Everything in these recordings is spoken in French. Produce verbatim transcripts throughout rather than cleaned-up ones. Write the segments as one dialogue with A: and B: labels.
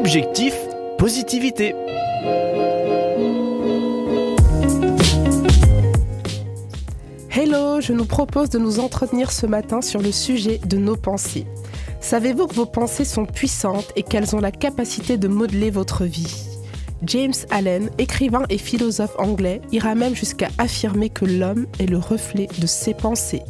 A: Objectif positivité.
B: Hello, je nous propose de nous entretenir ce matin sur le sujet de nos pensées. Savez-vous que vos pensées sont puissantes et qu'elles ont la capacité de modeler votre vie ? James Allen, écrivain et philosophe anglais, ira même jusqu'à affirmer que l'homme est le reflet de ses pensées.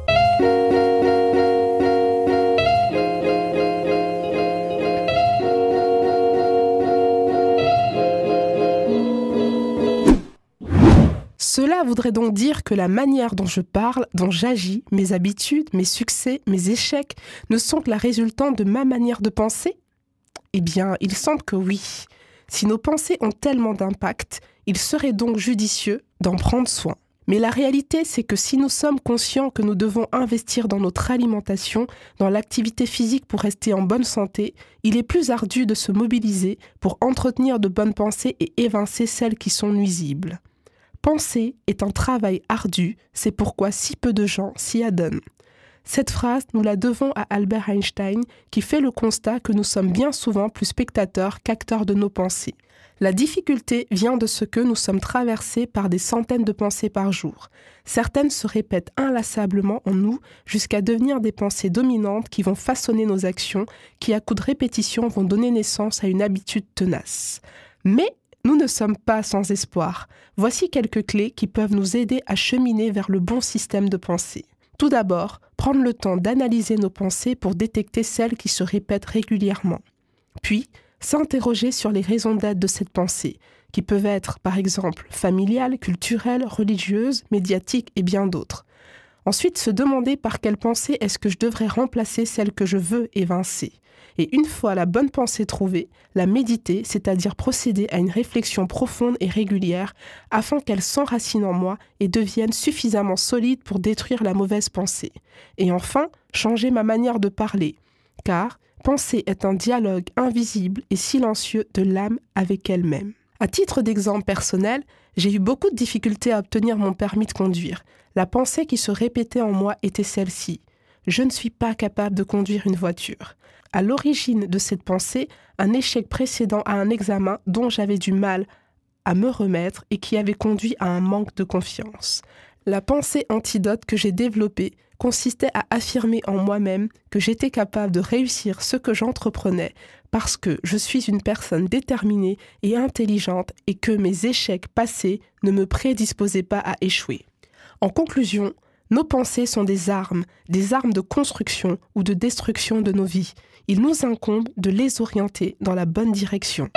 B: Cela voudrait donc dire que la manière dont je parle, dont j'agis, mes habitudes, mes succès, mes échecs, ne sont que la résultante de ma manière de penser ? Eh bien, il semble que oui. Si nos pensées ont tellement d'impact, il serait donc judicieux d'en prendre soin. Mais la réalité, c'est que si nous sommes conscients que nous devons investir dans notre alimentation, dans l'activité physique pour rester en bonne santé, il est plus ardu de se mobiliser pour entretenir de bonnes pensées et évincer celles qui sont nuisibles. Penser est un travail ardu, c'est pourquoi si peu de gens s'y adonnent. Cette phrase, nous la devons à Albert Einstein, qui fait le constat que nous sommes bien souvent plus spectateurs qu'acteurs de nos pensées. La difficulté vient de ce que nous sommes traversés par des centaines de pensées par jour. Certaines se répètent inlassablement en nous jusqu'à devenir des pensées dominantes qui vont façonner nos actions, qui à coup de répétition vont donner naissance à une habitude tenace. Mais nous ne sommes pas sans espoir. Voici quelques clés qui peuvent nous aider à cheminer vers le bon système de pensée. Tout d'abord, prendre le temps d'analyser nos pensées pour détecter celles qui se répètent régulièrement. Puis, s'interroger sur les raisons d'être de cette pensée, qui peuvent être, par exemple, familiales, culturelles, religieuses, médiatiques et bien d'autres. Ensuite, se demander par quelle pensée est-ce que je devrais remplacer celle que je veux évincer. Et une fois la bonne pensée trouvée, la méditer, c'est-à-dire procéder à une réflexion profonde et régulière afin qu'elle s'enracine en moi et devienne suffisamment solide pour détruire la mauvaise pensée. Et enfin, changer ma manière de parler, car penser est un dialogue invisible et silencieux de l'âme avec elle-même. À titre d'exemple personnel, j'ai eu beaucoup de difficultés à obtenir mon permis de conduire. La pensée qui se répétait en moi était celle-ci. Je ne suis pas capable de conduire une voiture. À l'origine de cette pensée, un échec précédent à un examen dont j'avais du mal à me remettre et qui avait conduit à un manque de confiance. La pensée antidote que j'ai développée consistait à affirmer en moi-même que j'étais capable de réussir ce que j'entreprenais parce que je suis une personne déterminée et intelligente et que mes échecs passés ne me prédisposaient pas à échouer. En conclusion, nos pensées sont des armes, des armes de construction ou de destruction de nos vies. Il nous incombe de les orienter dans la bonne direction.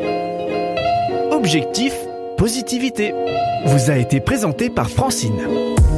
A: Objectif positivité vous a été présenté par Francine.